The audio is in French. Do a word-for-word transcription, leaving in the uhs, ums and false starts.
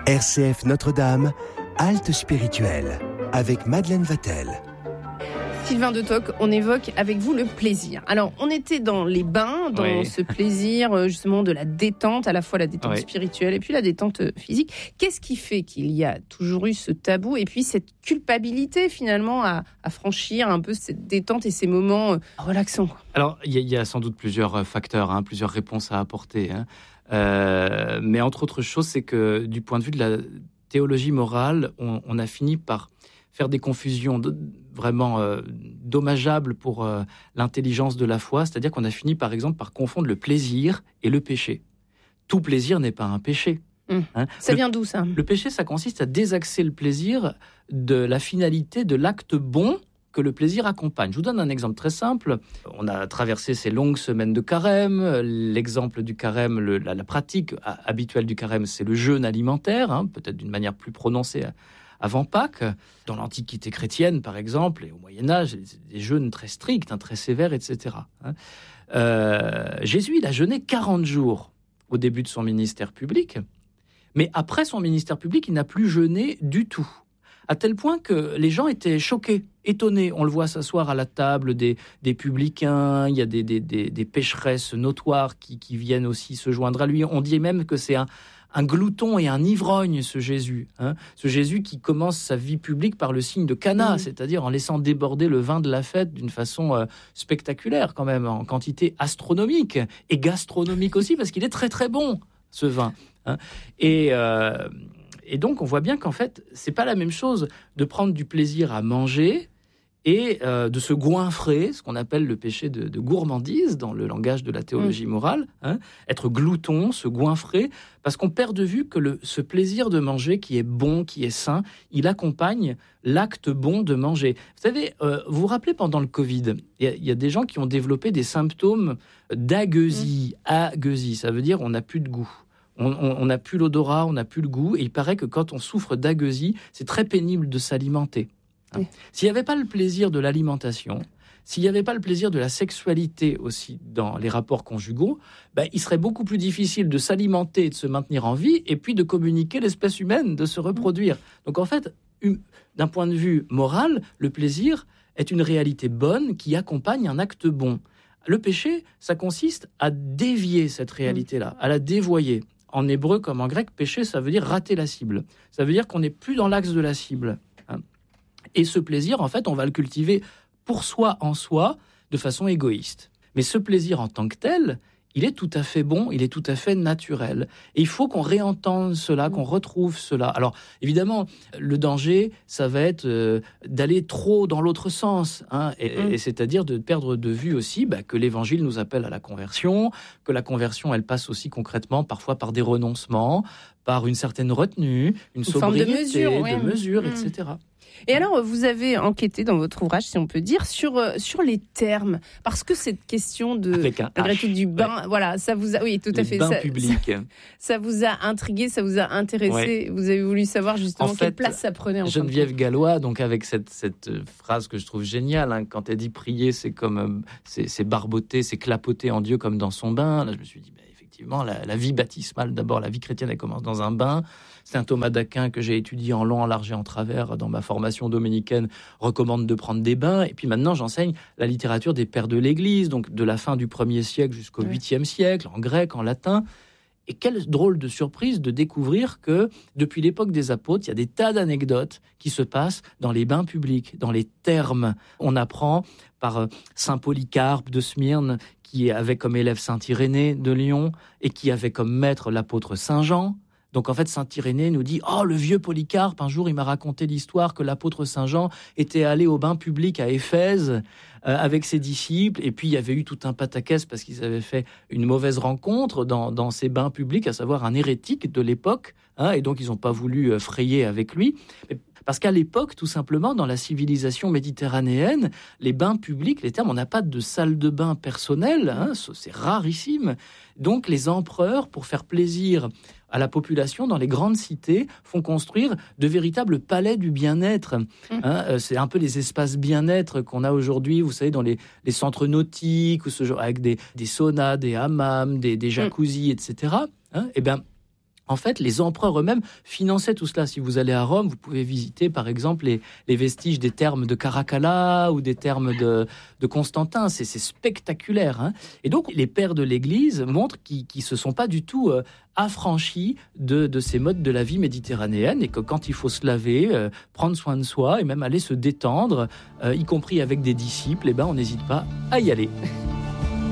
R C F Notre-Dame, halte spirituelle, avec Madeleine Vatel. Sylvain de Toc, on évoque avec vous le plaisir. Alors, on était dans les bains, dans oui. ce plaisir justement de la détente, à la fois la détente oui. spirituelle et puis la détente physique. Qu'est-ce qui fait qu'il y a toujours eu ce tabou et puis cette culpabilité finalement à, à franchir un peu cette détente et ces moments relaxants? Alors, il y, y a sans doute plusieurs facteurs, hein, plusieurs réponses à apporter. Hein. Euh, mais entre autres choses, c'est que du point de vue de la théologie morale, on, on a fini par faire des confusions de, vraiment euh, dommageables pour euh, l'intelligence de la foi. C'est-à-dire qu'on a fini, par exemple, par confondre le plaisir et le péché. Tout plaisir n'est pas un péché. Mmh. Hein. Ça le, vient d'où, ça ? Le péché, ça consiste à désaxer le plaisir de la finalité de l'acte bon que le plaisir accompagne. Je vous donne un exemple très simple. On a traversé ces longues semaines de carême. L'exemple du carême, le, la, la pratique habituelle du carême, c'est le jeûne alimentaire, hein, peut-être d'une manière plus prononcée avant Pâques. Dans l'Antiquité chrétienne, par exemple, et au Moyen-Âge, des jeûnes très stricts, hein, très sévères, et cetera. Hein. Euh, Jésus, il a jeûné quarante jours au début de son ministère public, mais après son ministère public, il n'a plus jeûné du tout. À tel point que les gens étaient choqués, étonnés. On le voit s'asseoir à la table des, des publicains, il y a des, des, des, des pécheresses notoires qui, qui viennent aussi se joindre à lui. On dit même que c'est un, un glouton et un ivrogne, ce Jésus. Hein, ce Jésus qui commence sa vie publique par le signe de Cana, mmh. c'est-à-dire en laissant déborder le vin de la fête d'une façon euh, spectaculaire quand même, en quantité astronomique et gastronomique aussi, parce qu'il est très très bon, ce vin. Hein. Et... Euh, Et donc, on voit bien qu'en fait, c'est pas la même chose de prendre du plaisir à manger et euh, de se goinfrer, ce qu'on appelle le péché de, de gourmandise dans le langage de la théologie mmh. morale, hein, être glouton, se goinfrer, parce qu'on perd de vue que le, ce plaisir de manger qui est bon, qui est sain, il accompagne l'acte bon de manger. Vous savez, euh, vous vous rappelez pendant le Covid, il y, y a des gens qui ont développé des symptômes d'agueusie. Mmh. Agueusie, ça veut dire on n'a plus de goût. On n'a plus l'odorat, on n'a plus le goût. Et il paraît que quand on souffre d'agueusie, c'est très pénible de s'alimenter. Hein. Oui. S'il n'y avait pas le plaisir de l'alimentation, s'il n'y avait pas le plaisir de la sexualité aussi dans les rapports conjugaux, ben, il serait beaucoup plus difficile de s'alimenter et de se maintenir en vie, et puis de communiquer l'espèce humaine, de se reproduire. Donc en fait, une, d'un point de vue moral, le plaisir est une réalité bonne qui accompagne un acte bon. Le péché, ça consiste à dévier cette réalité-là, à la dévoyer. En hébreu comme en grec, péché, ça veut dire rater la cible. Ça veut dire qu'on n'est plus dans l'axe de la cible. Hein. Et ce plaisir, en fait, on va le cultiver pour soi, en soi, de façon égoïste. Mais ce plaisir en tant que tel, il est tout à fait bon, il est tout à fait naturel. Et il faut qu'on réentende cela, qu'on retrouve cela. Alors, évidemment, le danger, ça va être euh, d'aller trop dans l'autre sens. Hein, et, mmh. et c'est-à-dire de perdre de vue aussi bah, que l'Évangile nous appelle à la conversion, que la conversion, elle passe aussi concrètement, parfois par des renoncements, par une certaine retenue, une, une sobriété, forme de mesure, de ouais. mesure, mmh. et cetera. Et alors, vous avez enquêté dans votre ouvrage, si on peut dire, sur, euh, sur les termes. Parce que cette question de, malgré tout, du bain, ouais. voilà, ça vous a, oui, tout les à fait. bains ça, publics. Ça, ça vous a intrigué, ça vous a intéressé. Ouais. Vous avez voulu savoir justement en quelle fait, place ça prenait. En Geneviève Gallois, donc avec cette, cette phrase que je trouve géniale, hein, quand elle dit prier, c'est comme, euh, c'est, c'est barboter, c'est clapoter en Dieu comme dans son bain. Là, je me suis dit, bah, effectivement, la, la vie baptismale, d'abord, la vie chrétienne, elle commence dans un bain. Saint Thomas d'Aquin, que j'ai étudié en long, en large et en travers dans ma formation dominicaine, recommande de prendre des bains. Et puis maintenant, j'enseigne la littérature des pères de l'Église, donc de la fin du premier siècle jusqu'au huitième siècle, en grec, en latin. Et quelle drôle de surprise de découvrir que, depuis l'époque des apôtres, il y a des tas d'anecdotes qui se passent dans les bains publics, dans les thermes. On apprend par Saint Polycarpe de Smyrne, qui avait comme élève Saint Irénée de Lyon, et qui avait comme maître l'apôtre Saint Jean. Donc en fait, Saint Irénée nous dit « Oh, le vieux Polycarpe, un jour, il m'a raconté l'histoire que l'apôtre Saint Jean était allé au bain public à Éphèse euh, avec ses disciples, et puis il y avait eu tout un pataquès parce qu'ils avaient fait une mauvaise rencontre dans, dans ces bains publics, à savoir un hérétique de l'époque, hein, et donc ils n'ont pas voulu euh, frayer avec lui. Mais parce qu'à l'époque, tout simplement, dans la civilisation méditerranéenne, les bains publics, les termes, on n'a pas de salle de bain personnelle, hein, c'est rarissime. Donc les empereurs, pour faire plaisir à la population dans les grandes cités, font construire de véritables palais du bien-être. Mmh. Hein, c'est un peu les espaces bien-être qu'on a aujourd'hui, vous savez, dans les, les centres nautiques, ou ce genre, avec des, des saunas, des hammams, des, des jacuzzis, mmh. et cetera. Hein, et bien, En fait, les empereurs eux-mêmes finançaient tout cela. Si vous allez à Rome, vous pouvez visiter, par exemple, les, les vestiges des thermes de Caracalla ou des thermes de, de Constantin. C'est, c'est spectaculaire. Hein. Et donc, les pères de l'Église montrent qu'ils ne se sont pas du tout euh, affranchis de, de ces modes de la vie méditerranéenne et que quand il faut se laver, euh, prendre soin de soi et même aller se détendre, euh, y compris avec des disciples, eh ben, on n'hésite pas à y aller.